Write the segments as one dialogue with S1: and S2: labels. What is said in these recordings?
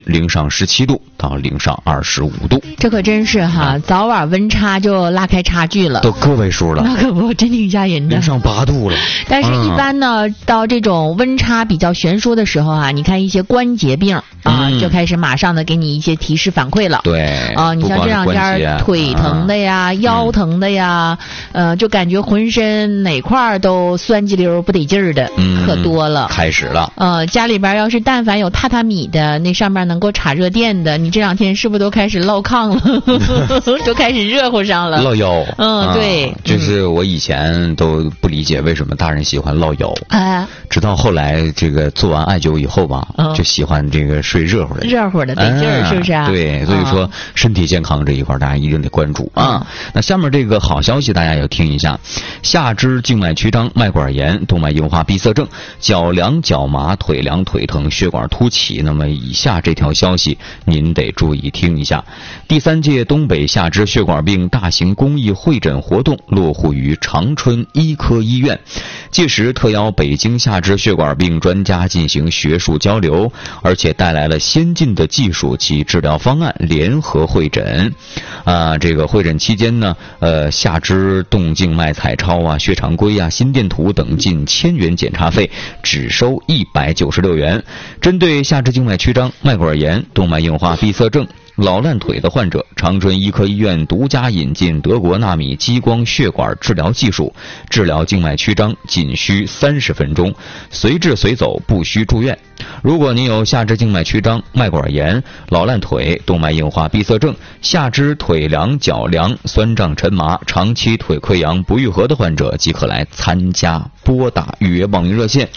S1: 零上17度到零上25度，
S2: 这可真是哈，早晚温差就拉开差距了，
S1: 都个位数了。
S2: 那可不，真挺吓人的。
S1: 零上8度了。
S2: 但是，一般呢，到这种温差比较悬殊的时候啊，你看一些关节病啊，就开始马上的给你一些提示反馈了。
S1: 对
S2: 啊，你像这两天腿疼的呀、腰疼的呀，就感觉浑身哪块都酸叽溜不得劲儿的，可多了。
S1: 开始了。
S2: 家里边要是但凡有榻榻米的，那上面能够插热电的，你这两天是不是都开始落炕了？都开始热乎上了。
S1: 落腰。
S2: 对，
S1: 就是我以前都不理解为什么大人喜欢落腰，直到后来这个做完艾灸以后吧，就喜欢这个睡热乎的，得
S2: 劲儿，是不是啊？
S1: 对，所以说身体健康这一块大家一定得关注啊。那下面这个好消息大家要听一下：下肢静脉曲张、脉管炎、动脉硬化闭塞症、脚凉脚麻、腿凉腿疼、血管凸起。那么以下这条消息您得注意听一下。第3届东北下肢血管病大型公益会诊活动落户于长春医科医院，届时特邀北京下肢血管病专家进行学术交流，而且带来了先进的技术及治疗方案联合会诊。这个会诊期间呢，下肢动静脉彩超啊、血常规啊、心电图等近1000元检查费，只收196元。针对下肢静脉曲张、脉管炎、动脉硬化闭塞症、老烂腿的患者，长春医科医院独家引进德国纳米激光血管治疗技术，治疗静脉曲张仅需30分钟，随治随走，不需住院。如果您有下肢静脉曲张、脉管炎、老烂腿、动脉硬化闭塞症、下肢腿凉、脚凉、酸胀沉麻、长期腿溃疡不愈合的患者，即可来参加。拨打预约报名热线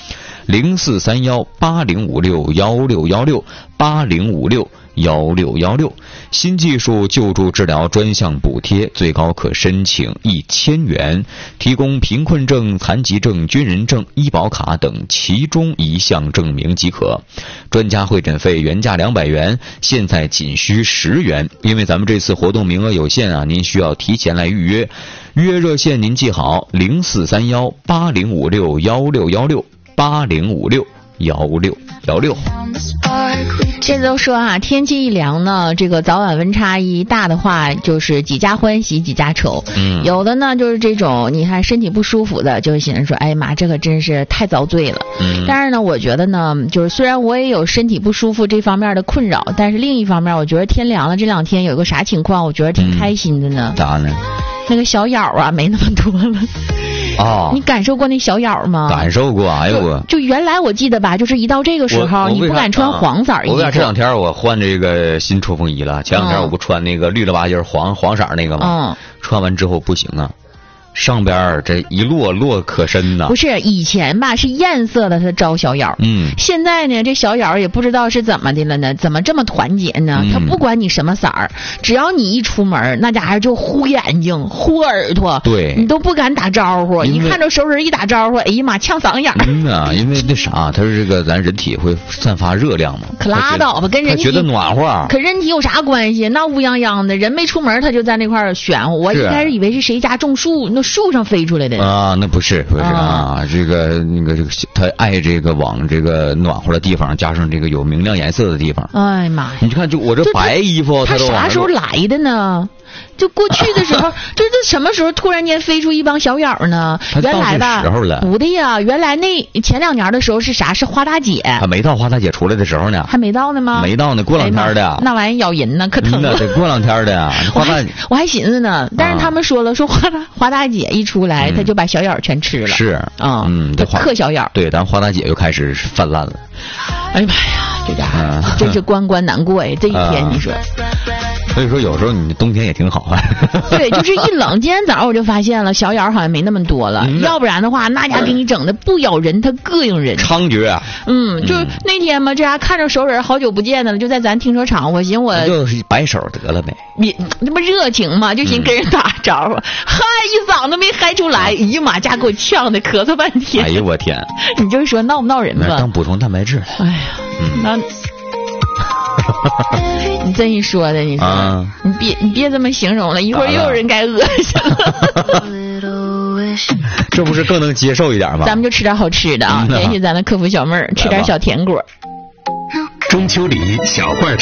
S1: 043180561616805616。新技术救助治疗专项补贴最高可申请1000元，提供贫困证、残疾证、军人证、医保卡等其中一项证明即可。专家会诊费原价200元，现在仅需10元。因为咱们这次活动名额有限啊，您需要提前来预约。预约热线您记好：04318056161680561616。
S2: 这都说啊，天气一凉呢，这个早晚温差一大的话，就是几家欢喜几家愁。有的呢就是这种你看身体不舒服的，就会寻思说，哎呀妈，这可真是太遭罪了。但是呢，我觉得呢，就是虽然我也有身体不舒服这方面的困扰，但是另一方面，我觉得天凉了这2天有个啥情况，我觉得挺开心的呢。
S1: 咋呢？
S2: 那个小咬啊，没那么多了。你感受过那小咬吗？
S1: 感受过。哎呦我
S2: 就原来我记得吧，就是一到这个时候你不敢穿黄色衣服。
S1: 我为啥这2天我换这个新冲锋衣了？前2天我不穿那个绿了吧唧黄色那个吗？穿完之后不行啊，上边这一落可深呐。
S2: 不是以前吧是艳色的它招小咬，现在呢这小咬也不知道是怎么的了呢，怎么这么团结呢？它不管你什么色儿，只要你一出门，那家伙就呼眼睛、呼耳朵，
S1: 对
S2: 你都不敢打招呼。一看着熟人一打招呼，哎呀妈，呛嗓眼儿。
S1: 因为那啥，它是这个咱人体会散发热量嘛。
S2: 可拉倒吧，跟人体
S1: 觉得暖和。
S2: 可人体有啥关系？那乌泱泱的，人没出门，他就在那块玄乎。我一开始以为是谁家种树，那树上飞出来的
S1: 啊，那不是这个他爱这个往这个暖和的地方，加上这个有明亮颜色的地方。
S2: 哎妈呀！
S1: 你看，就我这白衣服，
S2: 他啥时候来的呢？就过去的时候，就是这什么时候突然间飞出一帮小咬呢？原来吧，不对呀，原来那前2年的时候是啥？是花大姐。
S1: 还没到花大姐出来的时候呢。
S2: 还没到呢吗？
S1: 没到呢，过2天的。
S2: 那玩意儿咬人呢，可疼了。
S1: 得过2天的。
S2: 我还寻思呢，但是他们说了，说花大姐一出来，他就把小咬全吃了。
S1: 是
S2: 就嗑小咬。
S1: 对，咱花大姐又开始泛滥了。
S2: 哎呀妈呀，这家伙真是关难过呀！这一天你说。
S1: 所以说有时候你冬天也挺好啊。
S2: 对，就是一冷，今天早上我就发现了小咬好像没那么多了，要不然的话那家给你整的不咬人，它膈应人，
S1: 猖獗啊。
S2: 就是那天嘛，这家看着熟人好久不见的了，就在咱停车场，我寻我
S1: 就是摆手得了呗，
S2: 你那不热情嘛，就寻跟人打招呼，嗨一嗓子没嗨出来，哎呀妈，家给我呛的咳嗽半天。
S1: 哎呦我天！
S2: 你就说闹不闹人吧？
S1: 当补充蛋白质。
S2: 哎呀，那。你这一说的，你说，你别这么形容了，一会儿又有人该恶心了。
S1: 这不是更能接受一点吗？
S2: 咱们就吃点好吃的啊，联系咱的客服小妹儿，吃点小甜果。
S3: 中秋里小罐